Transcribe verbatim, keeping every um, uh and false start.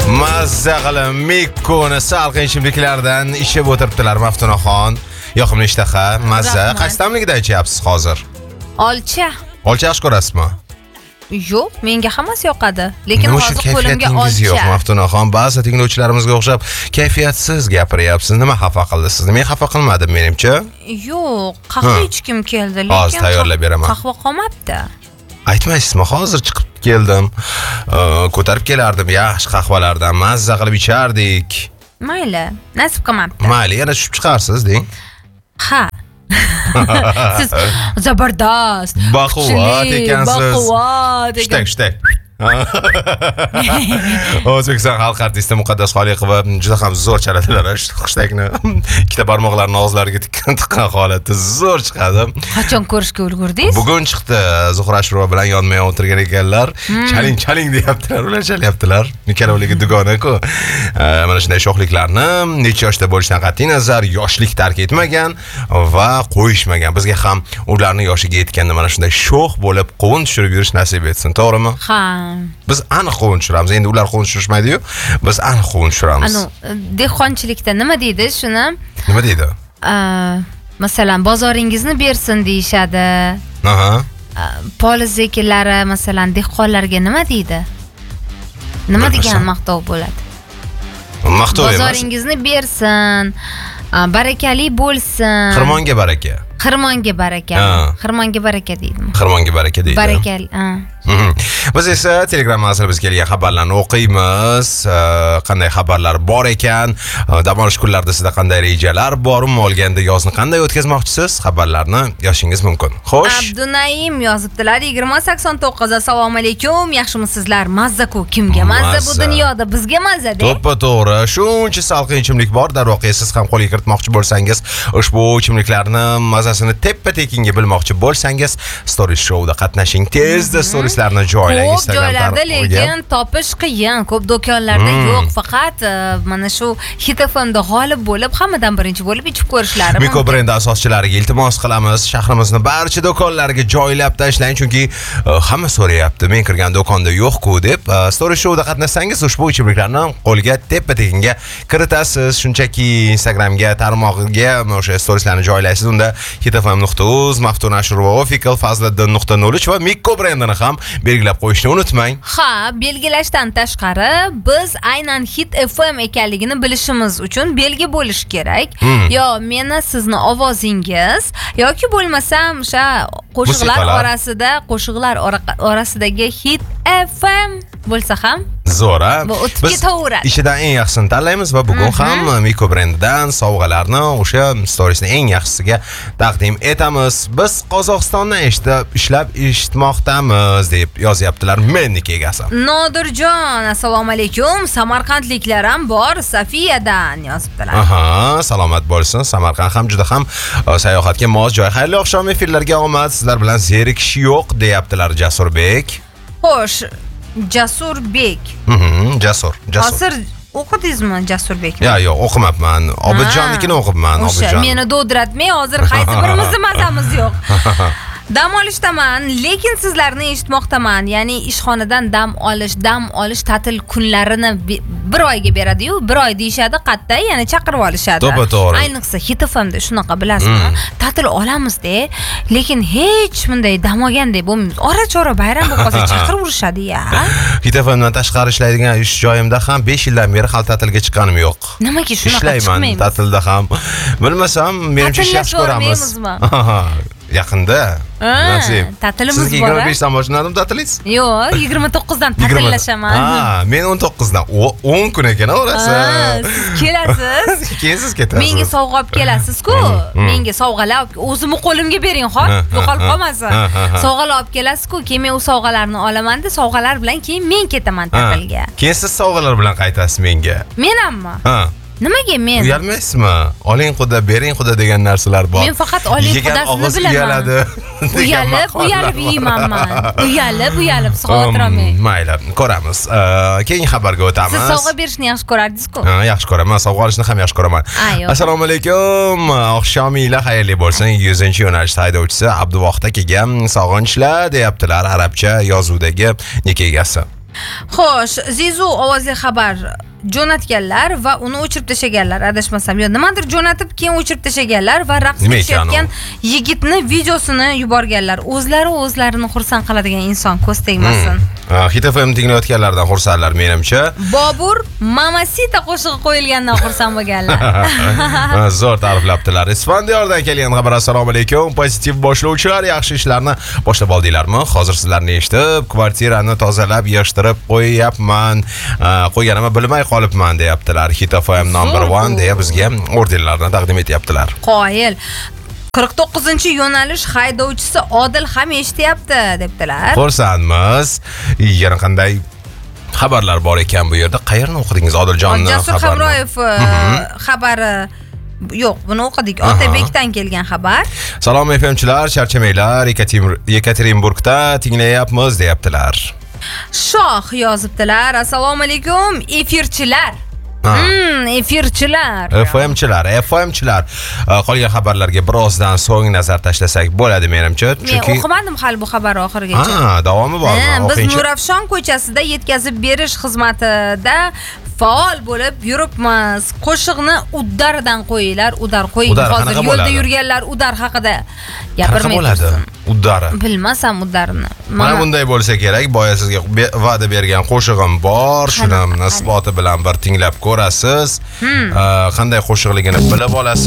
Mazza qilib Mikkoni salqin ichimliklardan ishib o'tiribdilar Maftunaxon. Yoqimli ishtaha, mazza. Qaysi tamligida ichyapsiz hozir? Olcha. Olcha yaxshi ko'rasizmi? Yo'q, menga hammasi yoqadi. Lekin hozir qo'limga olcha yo'q, Maftunaxon. Ba'zi tinglovchilarimizga o'xshab kayfiyatsiz gapiryapsiz. Nima xafa qildi sizni? Men xafa qilmadim, menimcha. Yo'q, qahva ichkim keldi, lekin hozir tayyorlab beraman. Qahva qolmabdi. Aytmaysizmi, hozir chiqib keldim. Ko'tarib kelardim yaxshi qahvalardan, mazza qilib ichardik. Mayli, nasib qilmabdi. Mayli, yana tushib chiqarsiz, deng. Ha. Siz zabardast, baquvvat ekansiz. Baquvvat. Shtak, shtak. O'zbekiston xalq artisti Muqaddas Xoliqova juda ham zo'r chaladilar xushtakni. Ikkita barmoqlarini og'zlariga tiqqan holati zo'r chiqadi. Qachon ko'rishga ulgurdingiz? Bugun chiqdi. Zuhra Ashurova bilan yonma-yon o'tirgan ekanlar. Chaling, chaling deyaptilar, ular chalyaptilar. Ikkalovligi dugona-ku. Mana shunday sho'xliklarni necha yoshda bo'lishidan qat'iy nazar yoshlik tark etmagan va qo'yishmagan. Bizga ham ularning yoshiga yetganda mana shunday sho'x bo'lib qovun tushirib yurish nasib etsin, to'g'rimi? Ha. Biz aniq qovun tushiramiz. Endi ular qovun tushirishmaydi-yu, biz aniq qovun tushiramiz. Ano, dehqonchilikda nima deydi shuni? Nima deydi? Masalan, bozoringizni bersin deyshadi. Aha. Poliz ekinlari, masalan, dehqonlarga nima deydi? Nima degan maqtov bo'ladi? Maqtov emas. Bozoringizni bersin, barakali bo'lsin. Xirmonga baraka. Xirmonga baraka. Xirmonga baraka deydi. Xirmonga baraka deydi. Barakali, ha. Biz esa Telegram orqali biz kelgan xabarlarni o'qiymiz. Qanday xabarlar bor ekan, dam olish kunlarida sizda qanday rejalar bor, umuman olganda yozni qanday o'tkazmoqchisiz? Xabarlarni yozishingiz mumkin. Xo'sh. Abdunaim yozibdilar yigirma sakson to'qqiz. Assalomu alaykum. Yaxshimisizlar? Mazza-ku, kimga mazza bu dunyoda? Bizga mazza-da. To'ppa-to'g'ri. Shuncha salqin ichimlik bor, darvoqe siz ham qo'lga kiritmoqchi bo'lsangiz, ushbu ichimliklarni mazasini teppa-tekinga bilmoqchi bo'lsangiz, Stories Show'da qatnashing. Tezda storieslarni joylang Instagram joylarda, lekin topish qiyin. Ko'p do'konlarda yo'q, faqat mana shu Hit F M da g'olib bo'lib, hammadan birinchi bo'lib ichib ko'rishlari mumkin. Miko brendi asoschilariga iltimos qilamiz, shahrimizni barcha do'konlarga joylab tashlang, chunki hamma so'rayapti. Men kirgan do'konda yo'q-ku deb. Stories Show'da qatnashsangiz, ushbu ichimliklarni qo'lga teppa-tekinga kiritasiz. Shunchaki Instagramga, tarmog'iga o'sha storieslarni joylaysiz. Unda hit f m nuqta uz, Maftun Ashurova Official, Fazliddin nuqta nol uch va Miko brendini ham belgilab qo'yishni unutmang. Ha, belgilashdan tashqari biz aynan Hit F M ekanligini bilishimiz uchun belgi bo'lish kerak. Hmm. Yo meni sizni ovozingiz yoki bo'lmasam o'sha qo'shiqlar orasida, qo'shiqlar orasidagi Hit F M bo'lsa ham zo'ra. Biz ichidan eng yaxshisini tanlaymiz va bugun ham Miko brendidan sovg'alarni o'sha storiesning eng yaxshisiga taqdim etamiz. Biz Qozog'istondan eshitib, ishlab eshitmoqdamiz deb yozyaptilar meniki egasi. Nodirjon, assalomu alaykum. Samarqandliklar ham bor, Safiyadan yozibdilar. Aha, salomat bo'lsin. Samarqand ham juda ham sayohatga mos joy. Xayrli oqshom, efirlarga omad. Sizlar bilan zerikish yo'q deyaptilar Jasurbek. Xo'sh, Jasurbek. Mhm, Jasur, Jasur. Hozir o'qidingizmi Jasurbekni? Ya, yo'q, o'qimayapman. Obidjonnikini o'qibman, Obidjon. Meni do'dratmay, hozir qaysi birimizni mazamiz yo'q. Dam olishdaman, lekin sizlarni eshitmoqdaman. Ya'ni ishxonadan dam olish, dam olish ta'til kunlarini bir oyga beradi-yu, bir oy deyshadi, qatta, ya'ni chaqirib olishadi. To'g'ri. Ayniqsa Hit F M da shunaqa bilasizmi? Ta'til olamiz-da, lekin hech bunday dam olgandek bo'lmaymiz. Ora-chora bayram bo'lib qolsa chaqirib urishadi-ya. Hit F M dan tashqari ishlaydigan ish joyimda ham besh yildan beri hali ta'tilga chiqqanim yo'q. Nimaga shunaqa chiqmaymiz? Ishlayman ta'tilda ham. Bilmasam, menimcha yaxshi ko'ramiz. Yaqinda. Nasib. Ta'tilimiz bor. Sizga yigirma beshdan boshlanadimi ta'tilingiz? Yo'q, yigirma to'qqizdan ta'tillashaman. Ha, men o'n to'qqizdan o'n kun ekan orasi. Siz kelasiz. Keyin siz ketasiz. Menga sovg'a olib kelasiz-ku. Menga sovg'alar o'zimni qo'limga bering, xo'p, yo'qolib qolmasin. Sovg'alar olib kelasiz-ku, keyin men u sovg'alarni olaman-da, sovg'alar bilan keyin men ketaman ta'tilga. Keyin siz sovg'alar bilan qaytasiz menga. Men hamma. Ha. Nimaga men? Uyalmaysizmi? Oling quda, bering quda degan narsalar bor. Men faqat oling qudasini bilaman. Uyaladi. Uyalib, uyalib yeymanman. Uyalib, uyalib xavotirolmang. Mayli, ko'ramiz. Keyingi xabarga o'tamiz. Siz sovg'a berishni yaxshi ko'rardingiz-ku? Ha, yaxshi ko'raman. Sovg'a olishni ham yaxshi ko'raman. Assalomu alaykum. Oqshominglar xayrli bo'lsin. yuzinchi yo'nalishda haydovchisi Abduvohid akaga sog'inchlar deyaptilar arabcha yozuvdagi nik egasi. Xo'sh, Zizu ovozli xabar jo'natganlar va uni o'chirib tashlaganlar, adashmasam. Yo, nimadir jo'natib, keyin o'chirib tashlaganlar va raqs tushayotgan yigitni videosini yuborganlar. O'zlari o'zlarini xursand qiladigan inson ko'z tegmasin. Hit F M tinglayotganlardan xursandlar menimcha. Bobur Mamacita qo'shig'i qo'yilgandan xursand bo'lganlar. Zo'r ta'riflabdilar. Ispandiyadan kelgan xabar. Assalomu alaykum. Pozitiv boshlovchilar, yaxshi ishlarni boshlab oldinglarmi? Hozir sizlarni eshitib, kvartirani tozalab, yig'ishtirib qo'yapman. Qo'yganimni bilmay qolibman deyaptilar. Hit F M number one deya bizga ordenlarni taqdim etyaptilar. Qoyil. qirq to'qqizinchi yo'nalish haydovchisi Odil ham eshityapti debdilar. Xursandmiz. Yana qanday xabarlar bor ekan bu yerda? Qayerni o'qidingiz Odiljonning xabarini? Jasur Hamroyev xabari yo'q, buni o'qidik. Otabekdan kelgan xabar. Salom F M'chilar, charchamanglar, Yekaterinburgda tinglayapmiz deyaptilar. Shoh yozibdilar. Assalomu alaykum, efirchilar. Hmm, efirchilar. F M'chilar, F M'chilar. Qolgan xabarlarga birozdan so'ng nazar tashlasak bo'ladi menimcha. Chunki men o'qimadim hali bu xabar oxirigacha. Ha, davomi bormi? Biz Nurafshon ko'chasida yetkazib berish xizmatida faol bo'lib yuribmiz. Qo'shiqni Uddaridan qo'yinglar, Udar qo'ying. Hozir yo'lda yurganlar Udar haqida gapirmayman. Uddari. Bilmasam Uddarini. Mana bunday bo'lsa kerak. Boya sizga va'da bergan qo'shig'im bor, shuni isboti bilan bir tinglab ko'rasiz. Qanday qo'shiqligini bilib olasiz.